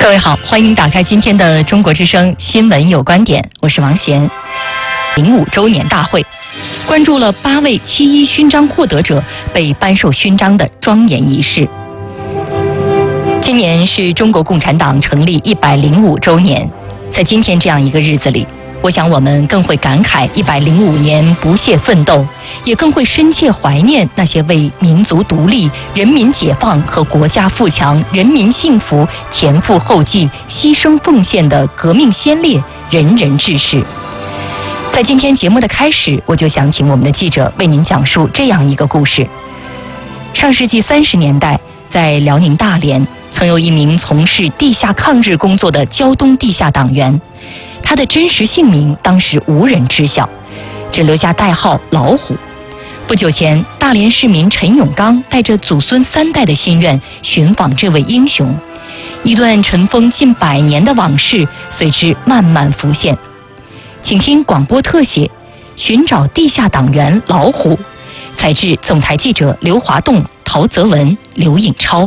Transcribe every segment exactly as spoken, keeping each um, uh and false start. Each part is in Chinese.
各位好，欢迎打开今天的中国之声新闻有观点，我是王贤。零五周年大会关注了八位七一勋章获得者被颁授勋章的庄严仪式。今年是中国共产党成立一百零五周年，在今天这样一个日子里，我想我们更会感慨一百零五年不懈奋斗，也更会深切怀念那些为民族独立、人民解放和国家富强、人民幸福前赴后继、牺牲奉献的革命先烈、仁人志士。在今天节目的开始，我就想请我们的记者为您讲述这样一个故事。上世纪三十年代，在辽宁大连，曾有一名从事地下抗日工作的胶东地下党员，他的真实姓名当时无人知晓，只留下代号老虎。不久前，大连市民陈永刚带着祖孙三代的心愿寻访这位英雄，一段尘封近百年的往事随之慢慢浮现。请听广播特写，寻找地下党员老虎，采自总台记者刘华栋、陶泽文、刘颖超。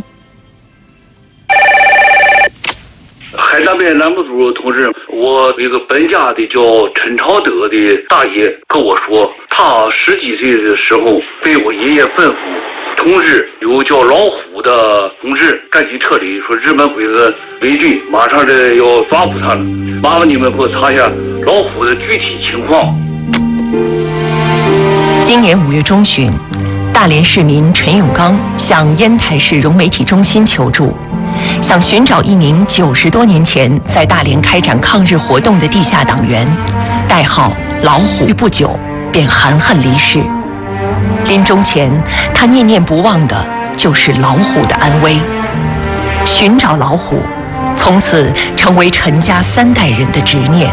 海南边南部组同志，我一个本家的叫陈朝德的大爷跟我说，他十几岁的时候被我爷爷吩咐，同志有叫老虎的同志赶紧撤离，说日本鬼子围追，马上这要抓捕他了，麻烦你们给我查一下老虎的具体情况。 今年五月中旬，大连市民陈永刚向烟台市融媒体中心求助，想寻找一名九十多年前在大连开展抗日活动的地下党员，代号老虎。不久便含恨离世。临终前，他念念不忘的就是老虎的安危。寻找老虎，从此成为陈家三代人的执念。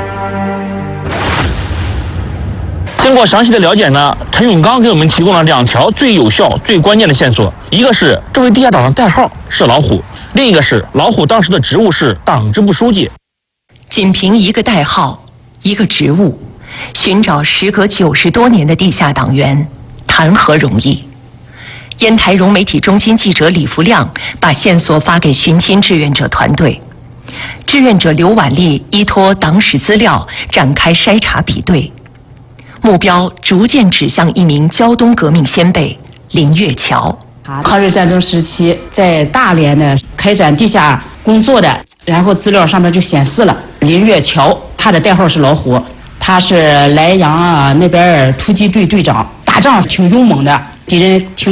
经过详细的了解呢，陈永刚给我们提供了两条最有效、最关键的线索。一个是这位地下党的代号是老虎，另一个是老虎当时的职务是党支部书记。 仅凭一个代号、一个职务，寻找时隔九十多年的地下党员，谈何容易？烟台融媒体中心记者李福亮把线索发给寻亲志愿者团队，志愿者刘婉丽依托党史资料展开筛查比对。目标逐渐指向一名胶东革命先辈林月桥。 抗日战争时期在大连呢开展地下工作的，然后资料上面就显示了林月桥，他的代号是老虎，他是莱阳啊那边突击队队长，打仗挺勇猛的，敌人听